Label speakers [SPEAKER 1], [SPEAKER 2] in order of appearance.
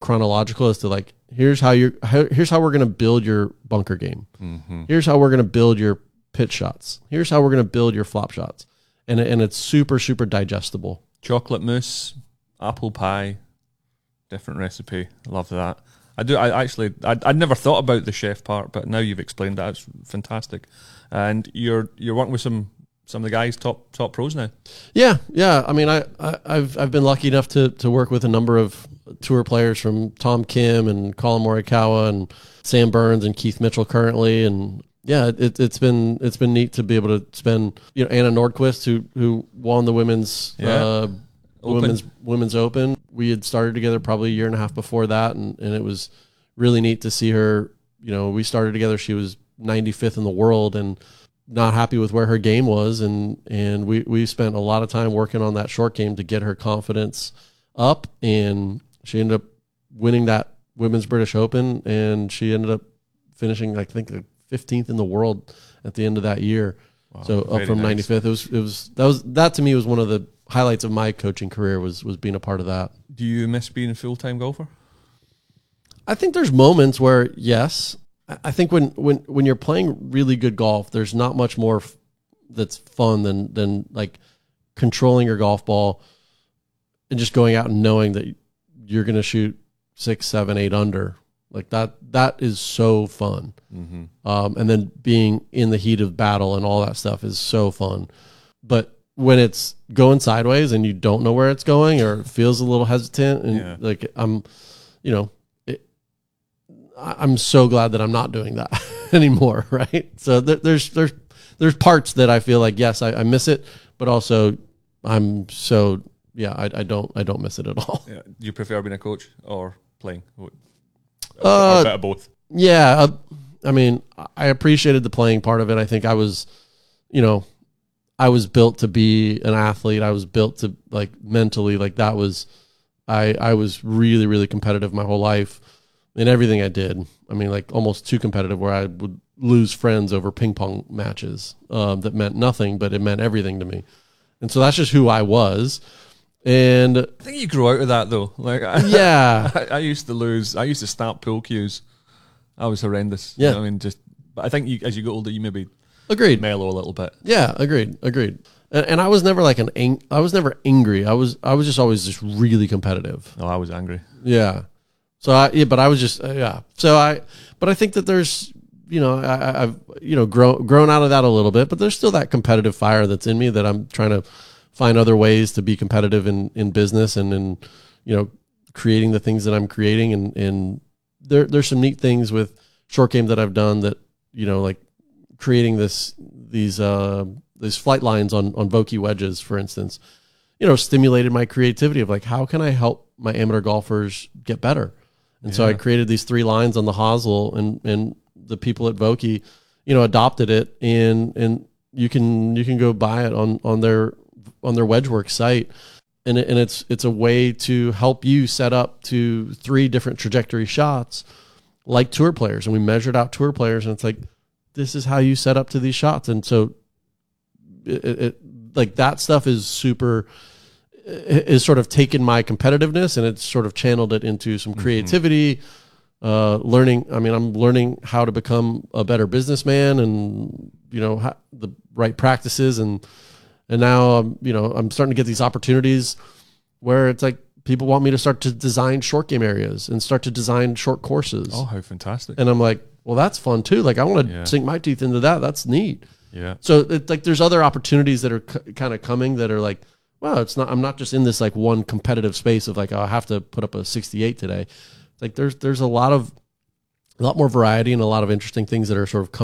[SPEAKER 1] chronological as to like, here's how we're going to build your bunker game.
[SPEAKER 2] Mm-hmm.
[SPEAKER 1] Here's how we're going to build your pitch shots. Here's how we're going to build your flop shots. And it's super, super digestible.
[SPEAKER 2] Chocolate mousse, apple pie, different recipe. Love that. I'd never thought about the chef part, but now you've explained that. It's fantastic. And you're working with some of the guys, top pros now.
[SPEAKER 1] Yeah. I mean, I've been lucky enough to work with a number of tour players, from Tom Kim and Colin Morikawa and Sam Burns and Keith Mitchell currently, and yeah, it's been neat to be able to spend, Anna Nordquist, who won the women's Open. We had started together probably a year and a half before that, and it was really neat to see her. We started together. She was 95th in the world and not happy with where her game was, and we spent a lot of time working on that short game to get her confidence up, and she ended up winning that women's British Open, and she ended up finishing, I think, 15th in the world at the end of that year.
[SPEAKER 2] Wow,
[SPEAKER 1] so up from
[SPEAKER 2] nice.
[SPEAKER 1] 95th. That to me was one of the highlights of my coaching career, was being a part of that.
[SPEAKER 2] Do you miss being a full-time golfer?
[SPEAKER 1] I think there's moments where, yes. I think when you're playing really good golf, there's not much more that's fun than like controlling your golf ball and just going out and knowing that you're going to shoot 6, 7, 8 under. Like that is so fun.
[SPEAKER 2] Mm-hmm.
[SPEAKER 1] And then being in the heat of battle and all that stuff is so fun. But when it's going sideways and you don't know where it's going, or it feels a little hesitant, and like I'm so glad that I'm not doing that anymore, right? So there's parts that I feel like, yes, I miss it, but also I'm so, I don't miss it at all.
[SPEAKER 2] Yeah. Do you prefer being a coach or playing? Or better both?
[SPEAKER 1] Yeah, I mean, I appreciated the playing part of it. I think I was built to be an athlete. I was built to, like, mentally, like, that was, I was really, really competitive my whole life in everything I did. I mean, like, almost too competitive, where I would lose friends over ping pong matches that meant nothing, but it meant everything to me. And so that's just who I was. And
[SPEAKER 2] I think you grew out of that, though. Like, I used to lose. I used to stamp pool cues. I was horrendous.
[SPEAKER 1] Yeah.
[SPEAKER 2] I mean, but I think as you get older, you maybe
[SPEAKER 1] agreed
[SPEAKER 2] mellow a little bit.
[SPEAKER 1] Yeah, agreed. And I was never like I was never angry. I was just always just really competitive.
[SPEAKER 2] Oh, I was angry.
[SPEAKER 1] Yeah. So but I was just So but I think that there's I've grown out of that a little bit, but there's still that competitive fire that's in me that I'm trying to find other ways to be competitive in business and in creating the things that I'm creating, and there's some neat things with short game that I've done that like creating these flight lines on Vokey wedges, for instance, stimulated my creativity of like, how can I help my amateur golfers get better? And so I created these 3 lines on the hosel, and the people at Vokey, adopted it, and you can go buy it on their Wedgeworks site, and it's a way to help you set up to 3 different trajectory shots like tour players. And we measured out tour players, and it's like, this is how you set up to these shots. And so it like that stuff is sort of taken my competitiveness, and it's sort of channeled it into some creativity, learning. I mean, I'm learning how to become a better businessman, and the right practices, and now I'm starting to get these opportunities where it's like people want me to start to design short game areas and start to design short courses.
[SPEAKER 2] Oh, how fantastic.
[SPEAKER 1] And I'm like, well, that's fun too. Like, I want to sink my teeth into that. That's neat.
[SPEAKER 2] Yeah.
[SPEAKER 1] So it's like there's other opportunities that are kind of coming that are like, well, I'm not just in this like one competitive space of like, oh, I have to put up a 68 today. It's like there's a lot more variety and a lot of interesting things that are sort of